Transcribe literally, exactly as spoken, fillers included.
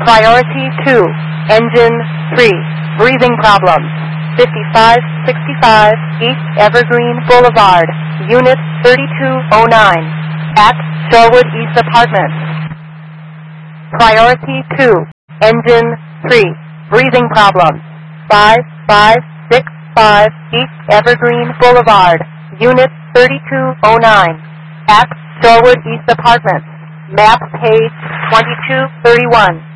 Priority two, engine three, breathing problems. fifty-five sixty-five East Evergreen Boulevard, Unit thirty-two oh nine, at Sherwood East Apartments. Priority two, engine three, breathing problems. five five six five East Evergreen Boulevard, Unit thirty-two oh nine, at Sherwood East Apartments. Map page twenty-two thirty-one.